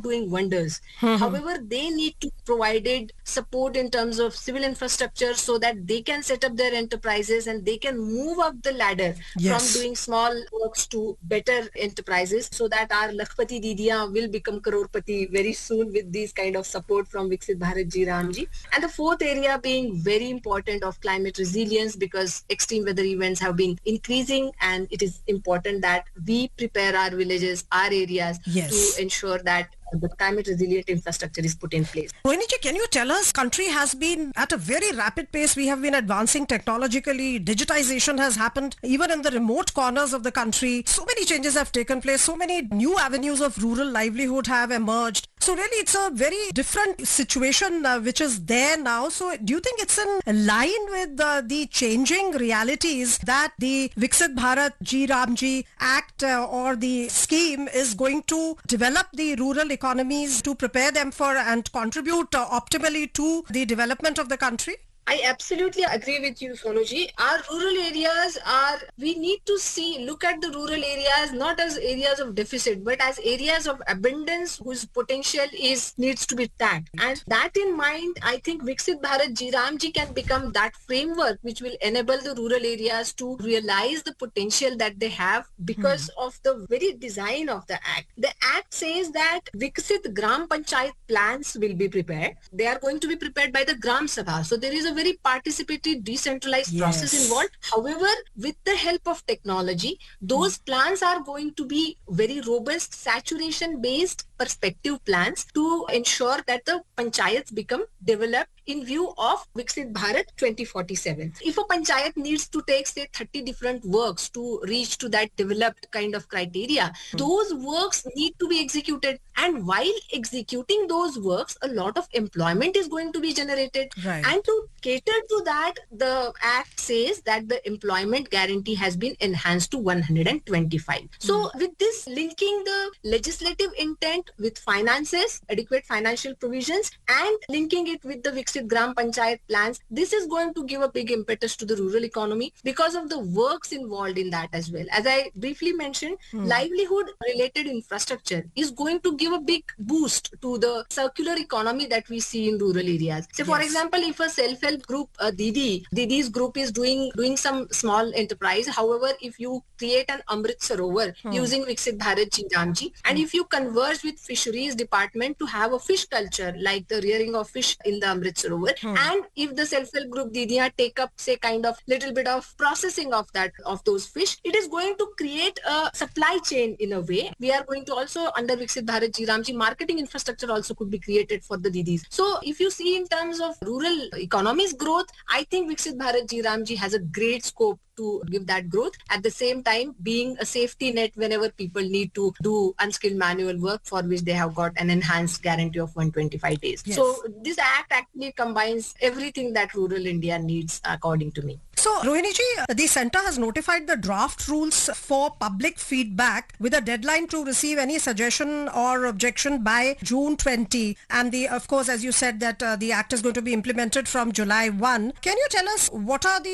doing wonders. However, they need to provided support in terms of civil infrastructure so that they can set up their enterprises and they can move up the ladder from doing small works to better enterprises, so that our Lakhpati Didiya will become Crorepati very soon with these kind of support from Viksit Bharat Ji Ramji. And the fourth area being very important of climate resilience, because extreme weather events have been increasing, and it is important that we prepare our villages, our areas to ensure that the climate resilient infrastructure is put in place. Rohini ji, can you tell us, country has been at a very rapid pace. We have been advancing technologically. Digitization has happened even in the remote corners of the country. So many changes have taken place. So many new avenues of rural livelihood have emerged. So really it's a very different situation which is there now. So do you think it's in line with the changing realities that the Viksit Bharat Ji Ramji Act or the scheme is going to develop the rural economies to prepare them for and contribute optimally to the development of the country? I absolutely agree with you, Sonuji. Our rural areas we need to look at the rural areas not as areas of deficit, but as areas of abundance whose potential needs to be tapped. And that in mind, I think Viksit Bharat Ji Ramji can become that framework which will enable the rural areas to realize the potential that they have because of the very design of the Act. The Act says that Viksit Gram Panchayat plans will be prepared. They are going to be prepared by the Gram Sabha. So there is a very participatory, decentralized process involved. However, with the help of technology, those plans are going to be very robust, saturation-based perspective plans to ensure that the panchayats become developed in view of Viksit Bharat 2047. If a panchayat needs to take, say, 30 different works to reach to that developed kind of criteria, those works need to be executed. And while executing those works, a lot of employment is going to be generated. And to cater to that, the Act says that the employment guarantee has been enhanced to 125. So with this, linking the legislative intent with finances, adequate financial provisions, and linking it with the Viksit Gram Panchayat plans, this is going to give a big impetus to the rural economy because of the works involved in that as well. As I briefly mentioned, livelihood related infrastructure is going to give a big boost to the circular economy that we see in rural areas. So for example, if a self-help group, Didi's group is doing some small enterprise. However, if you create an Amrit Sarovar using Viksit Bharat Ji Ramji, and if you converge with fisheries department to have a fish culture like the rearing of fish in the Amrit Sarovar, and if the self-help group Didiya take up, say, kind of little bit of processing of those fish, it is going to create a supply chain in a way. We are going to also, under Viksit Bharat Ji Ramji, marketing infrastructure also could be created for the Didis. So if you see in terms of rural economy's growth, I think Viksit Bharat Ji Ramji has a great scope to give that growth, at the same time being a safety net whenever people need to do unskilled manual work for which they have got an enhanced guarantee of 125 days. So this Act actually combines everything that rural India needs, according to me. So, Rohini ji, the centre has notified the draft rules for public feedback with a deadline to receive any suggestion or objection by June 20. And of course, as you said, that the Act is going to be implemented from July 1. Can you tell us what are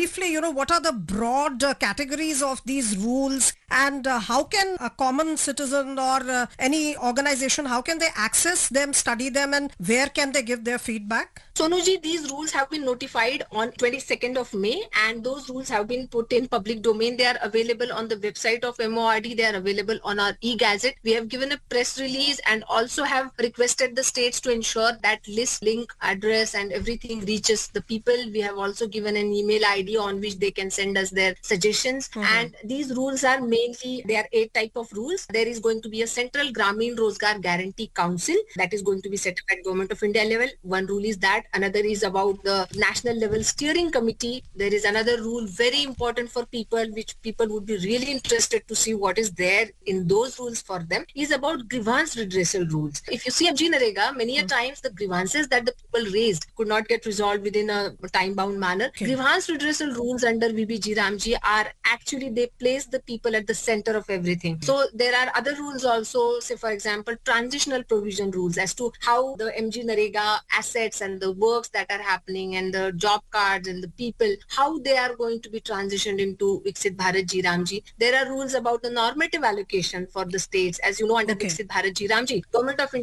the broad categories of these rules, and how can a common citizen or any organization, how can they access them, study them, and where can they give their feedback? Sonuji, these rules have been notified on 22nd of May, and those rules have been put in public domain. They are available on the website of MORD. They are available on our e-gazette. We have given a press release and also have requested the states to ensure that list, link, address and everything reaches the people. We have also given an email ID on which they can send us their suggestions. And these rules are mainly, there are 8 type of rules. There is going to be a Central Gramin Rozgar Guarantee Council that is going to be set up at Government of India level. One rule is that. Another is about the national level steering committee. There is another rule very important for people, which people would be really interested to see what is there in those rules for them, is about grievance redressal rules. If you see MG Narega, many a times the grievances that the people raised could not get resolved within a time-bound manner. Grievance redressal rules under VBG Ramji are actually, they place the people at the center of everything. So there are other rules also, say for example, transitional provision rules as to how the MG Narega assets and the works that are happening and the job cards and the people, how they are going to be transitioned into Viksit Bharat Ji Ramji. There are rules about the normative allocation for the states. As you know, under Viksit Bharat Ji Ramji, Government of India